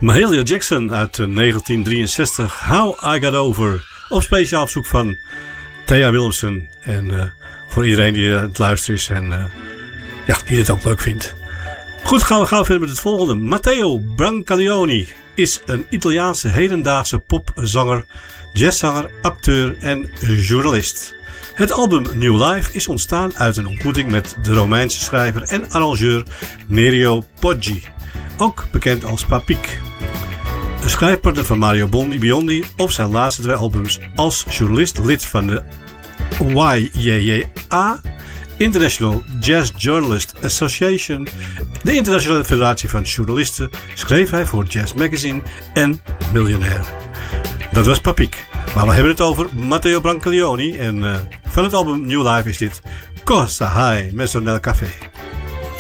Mahalia Jackson uit 1963, How I Got Over. Op speciaal verzoek van Thea Willemsen. En voor iedereen die het luistert is en die het ook leuk vindt. Goed, gaan we gauw verder met het volgende. Matteo Brancaleone is een Italiaanse hedendaagse popzanger, jazzzanger, acteur en journalist. Het album New Life is ontstaan uit een ontmoeting met de Romeinse schrijver en arrangeur Nerio Poggi, ook bekend als Papik. Een schrijfpartner van Mario Biondi op zijn laatste 2 albums als journalist, lid van de YJJA, International Jazz Journalist Association, de Internationale Federatie van Journalisten, schreef hij voor Jazz Magazine en Millionaire. Dat was Papik. Maar we hebben het over Matteo Brancaleone en van het album New Life is dit Cosa Hai Messo nel Café.